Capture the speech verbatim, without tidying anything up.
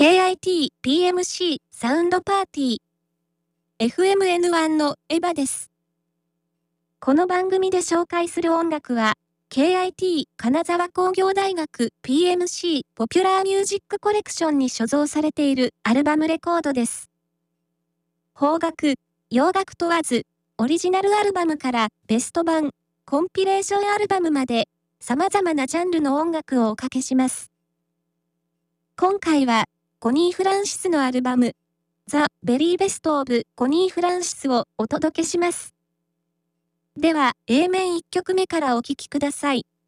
ケーアイティーピーエムシー サウンドパーティー エフエムエヌワン のエヴァです。この番組で紹介する音楽は ケーアイティー 金沢工業大学 ピーエムシー ポピュラーミュージックコレクションに所蔵されているアルバムレコードです。邦楽、洋楽問わず、オリジナルアルバムからベスト版、コンピレーションアルバムまで様々なジャンルの音楽をおかけします。今回はコニー・フランシスのアルバムザ・ベリーベスト・オブ・コニー・フランシスをお届けします。では エー 面いっきょくめからお聴きください。